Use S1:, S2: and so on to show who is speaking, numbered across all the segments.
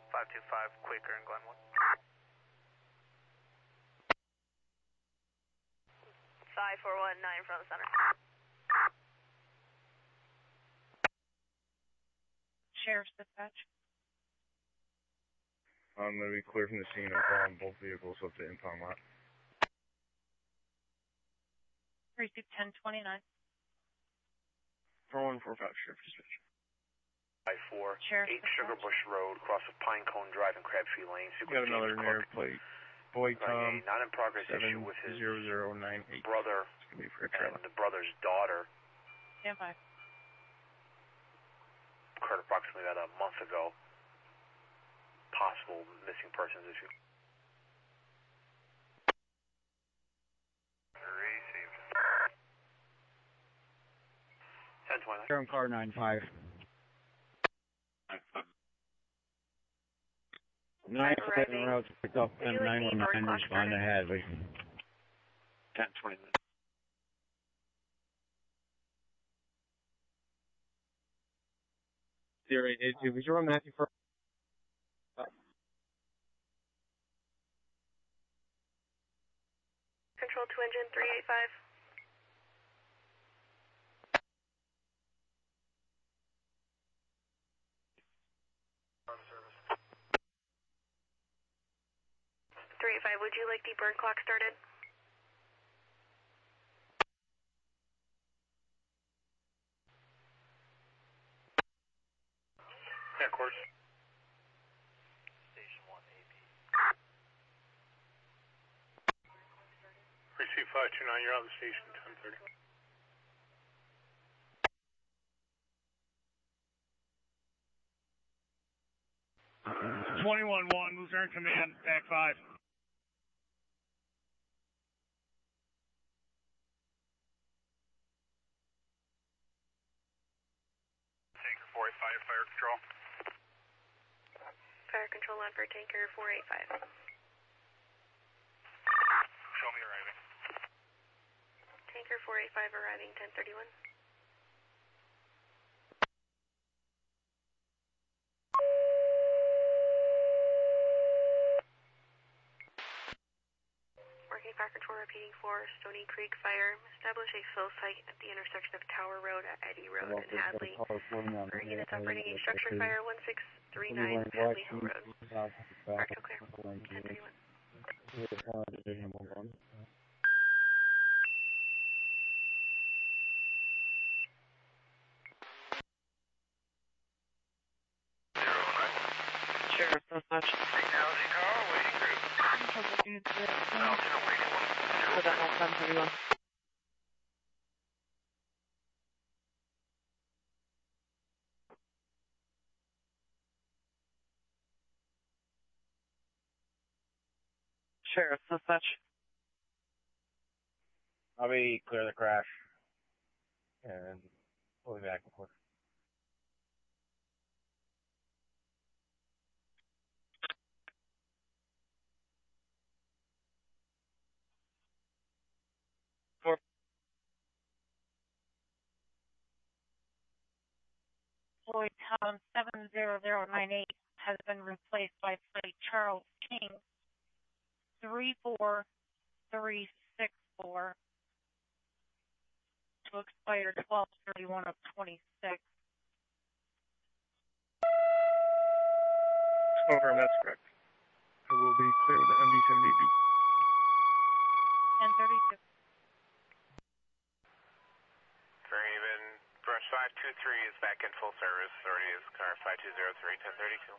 S1: 525 Quaker in Glenwood.
S2: 5419 from the center.
S3: Sheriff's dispatch.
S4: I'm going to be clear from the scene. I'm calling both vehicles up to impound lot.
S3: Receipt 1029.
S4: 4145 Sheriff's dispatch.
S1: 54,
S3: Sheriff's
S1: 8 Sugar Bush Road, cross of Pine Cone Drive and Crabtree Lane.
S4: Got another narrative plate. Boy Tom,
S1: not in progress issue with his
S4: 70098.
S1: brother and the brother's daughter.
S3: Stand by.
S1: Occurred approximately about a month ago. Possible missing persons issue. Received. 1029.
S5: Durham car 95. 9-7 routes picked up M919, respond to Hadley.
S1: 1029.
S4: Sierra 82, we run Matthew first.
S2: Control 2 engine 385.
S1: On service.
S2: 385, would you like the burn clock started?
S1: Yeah, of course. Station 1 AP. Receive 529, you're out of the station, 1030.
S6: Lieutenant Command, back 5.
S1: Tanker 485, fire control.
S2: Fire control on for tanker 485.
S1: Show me arriving.
S2: Tanker 485 arriving 1031. Working fire control repeating for Stony Creek Fire. Establish a fill site at the intersection of Tower Road at Eddy Road and Hadley. For units operating a structure fire 1639 Hadley Hill Road. Partial clear. 1031.
S3: Sheriff's dispatch.
S1: Housing car, waiting group. Mountain waiting 1.
S3: For that whole 1031. Sheriff's dispatch.
S4: I'll be clear of the crash. And we'll be back in quarter.
S3: Floyd Tom 70098 has been replaced by Flight Charles King 34364 to expire 12/31 of 26.
S4: Confirm that's correct. I will be clear with the MD-78B.
S3: 1032.
S1: Fairhaven, Brush 523 is back in full service. Authority is car 5203, 1032.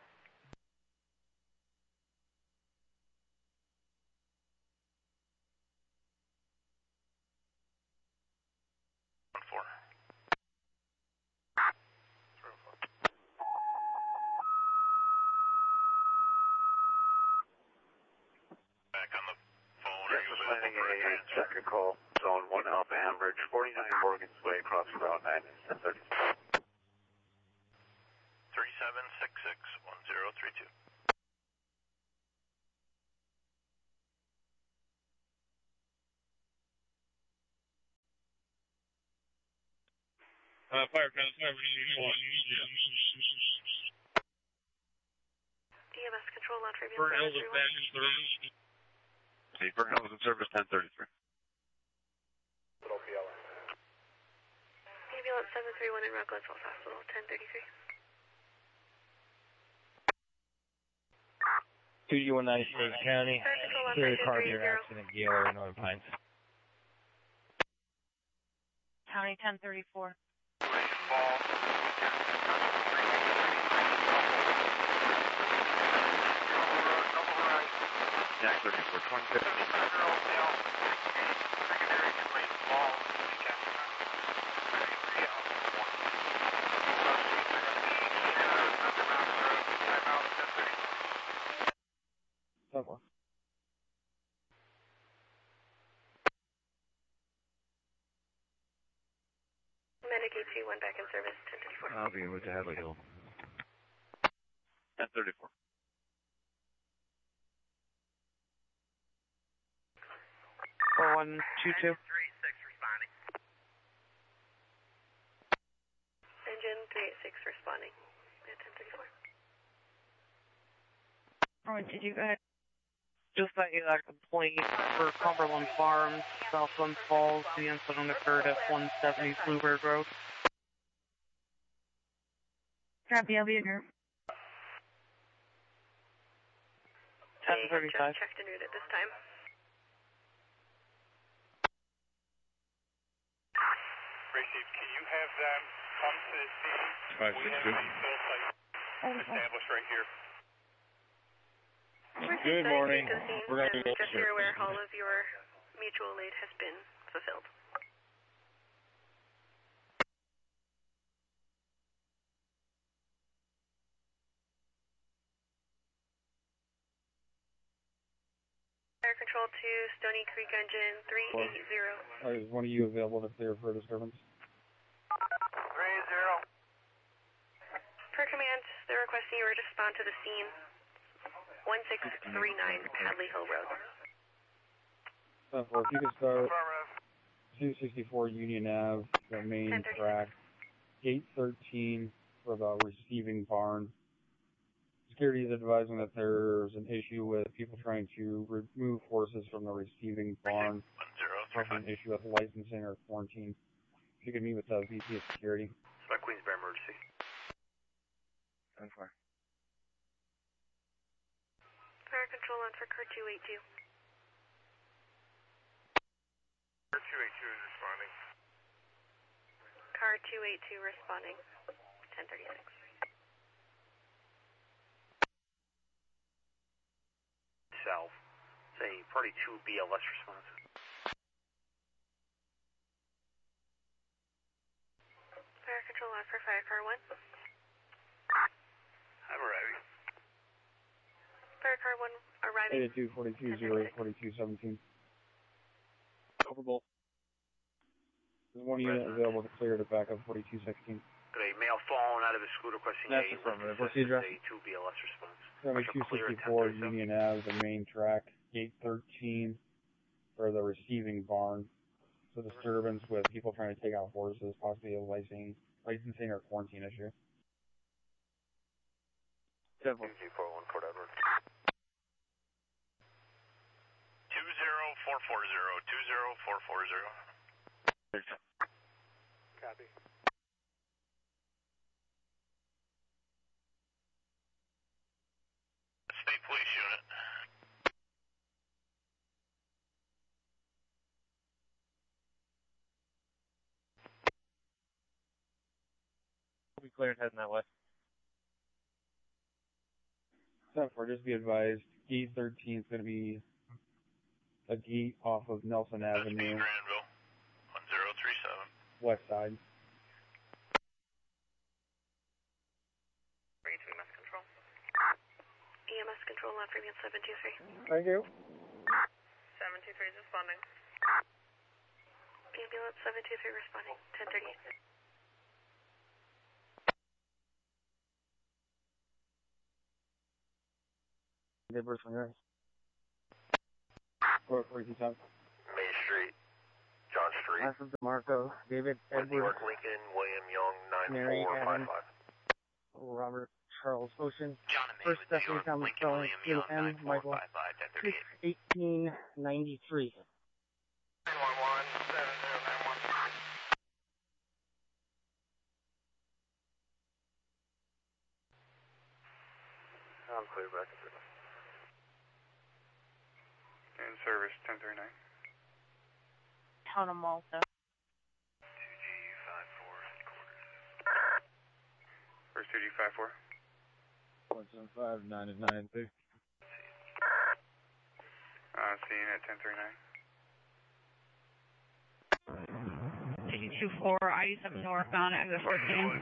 S1: Back on the phone.
S7: Yes, we're planning a second call, zone 1 Alpha Ambridge, 49 Morgan's Way, crossing Route 9 and 1030.
S1: 37661032.
S6: Fire, 5,
S2: DM Control on Fabian
S5: Burn Hills is
S2: 731.
S7: Okay, Burn Hills in service 1033.
S2: Ambulance 731 in Rockland Falls Hospital, 1033.
S5: 2D198 County. Clear the car near accident, Gaylor, Northern Pines.
S3: County 1034.
S7: Yeah, 34, 2015.
S2: Medicaid 2-1 back in service, 1034.
S5: I'll be with the Hadley Hill.
S7: 1034.
S8: 4122.
S2: Engine 386 responding at 1034.
S3: Did you go ahead?
S8: Just got you that complaint for Cumberland Farms, Southland Falls. The incident occurred at 170 Bluebird Road.
S3: Copy, I'll be in here.
S8: 1035.
S2: Checked en route at this time.
S1: Racing, can you have them come to the scene?
S5: 562.
S1: We have a cell site established right here.
S5: Good morning. We're going to go
S2: just so you're aware, all of your mutual aid has been fulfilled. Fire control to Stony Creek engine 380.
S9: Is one of you available to clear for disturbance?
S1: 380.
S2: Per command, they're requesting you respond to the scene. 1639 Hadley Hill Road.
S9: If you could start 264 Union Ave, the main track, gate 13 for the receiving barn. Security is advising that there's an issue with people trying to remove horses from the receiving barn. An issue with licensing or quarantine. If you could meet with the VP of Security.
S7: Select Queensbury Emergency.
S9: 10-4.
S2: Fire control on for car 282.
S1: Car 282 is responding.
S2: Car 282 responding. 1036.
S7: South. Say, party 2 BLS response.
S2: Fire control on for fire car 1.
S7: I'm arriving.
S2: Fire car 1 arriving.
S9: 8242084217. Over both. There's one unit available to clear to back up 4216.
S7: Great. Male phone out of his scooter requesting
S9: That's
S7: a
S9: affirmative. Procedure.
S7: 2 BLS response.
S9: 264 Union Ave, the main track, gate 13 for the receiving barn. So disturbance with people trying to take out horses, possibly a licensing or quarantine issue.
S7: 2G41 Port Edward.
S1: 20440. 20440.
S7: Copy.
S1: State Police Unit.
S4: We cleared heading that way.
S9: 7-4, just be advised, gate 13 is going to be a gate off of Nelson Avenue.
S1: Granville. 1037.
S9: West side.
S2: EMS control. EMS control on Fabian 723.
S9: Thank you.
S2: 723 is responding. Ambulance 723 responding. 1038.
S9: Neighbors from yours. 42 times.
S7: Main Street. John Street.
S9: Alpha DeMarco, David
S7: With
S9: Edward,
S7: York Lincoln, William Young,
S9: Mary
S7: 9455.
S9: Robert
S10: Charles Ocean.
S7: John and May
S10: First
S7: with New
S10: Stephanie
S7: York,
S10: Thomas
S7: Lincoln
S10: Spelling,
S7: William
S10: Kilo
S7: Young,
S10: M, Michael,
S7: 9455,
S10: 61893.
S1: 911-7091.
S7: I'm clear back in service.
S6: In service, 1039.
S3: Town of Malta.
S7: 2G54 headquarters.
S6: First 2G54.
S5: 175, 9
S6: Seeing at 1039.
S3: 224, I-7 northbound, exit 14.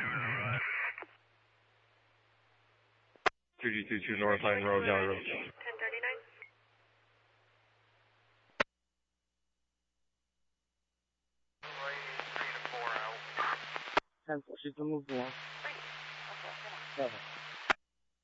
S4: 2G22 North Line Road, Valley Road.
S2: 1039.
S10: 10-4, she's gonna move along. 7.